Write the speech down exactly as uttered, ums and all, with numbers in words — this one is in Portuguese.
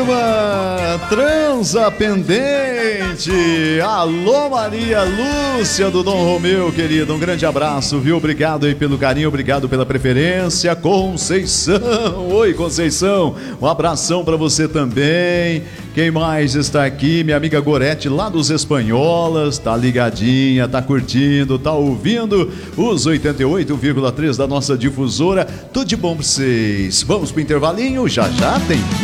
Lima, Transa Pendente. Alô, Maria Lúcia do Dom Romeu, querida, um grande abraço, viu? Obrigado aí pelo carinho, obrigado pela preferência. Conceição, oi Conceição, um abração pra você também. Quem mais está aqui? Minha amiga Gorete lá dos Espanholas, tá ligadinha, tá curtindo, tá ouvindo os oitenta e oito vírgula três da nossa difusora. Tudo de bom pra vocês. Vamos pro intervalinho, já já tem